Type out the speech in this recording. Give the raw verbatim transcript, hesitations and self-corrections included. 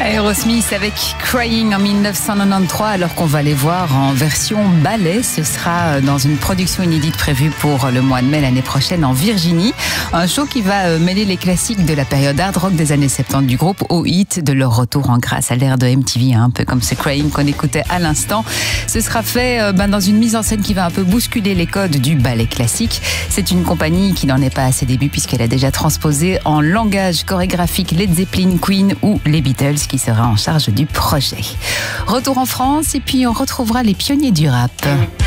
Aerosmith avec Crying en mille neuf cent quatre-vingt-treize, alors qu'on va les voir en version ballet. Ce sera dans une production inédite prévue pour le mois de mai l'année prochaine en Virginie. Un show qui va mêler les classiques de la période hard rock des années soixante-dix du groupe au hit de leur retour en grâce à l'ère de M T V, un peu comme ce Crying qu'on écoutait à l'instant. Ce sera fait ben, dans une mise en scène qui va un peu bousculer les codes du ballet classique. C'est une compagnie qui n'en est pas à ses débuts puisqu'elle a déjà transposé en langage chorégraphique Led Zeppelin, Queen ou les Beatles, qui sera en charge du projet. Retour en France et puis on retrouvera les pionniers du rap.